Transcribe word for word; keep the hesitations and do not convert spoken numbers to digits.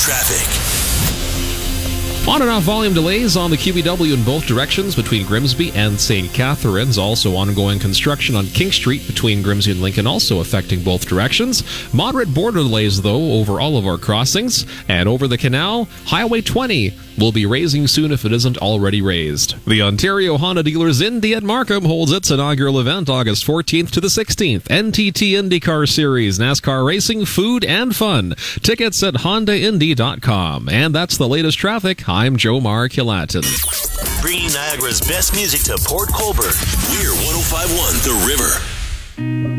traffic. On and off volume delays on the Q B W in both directions between Grimsby and Saint Catharines. Also ongoing construction on King Street between Grimsby and Lincoln, also affecting both directions. Moderate border delays, though, over all of our crossings. And over the canal, Highway twenty will be raising soon if it isn't already raised. The Ontario Honda Dealers Indy at Markham holds its inaugural event August fourteenth to the sixteenth. N T T IndyCar Series, NASCAR racing, food, and fun. Tickets at honda indy dot com. And that's the latest traffic. I'm Joe Mark-Hulaton. Bringing Niagara's best music to Port Colborne. We're one oh five point one The River.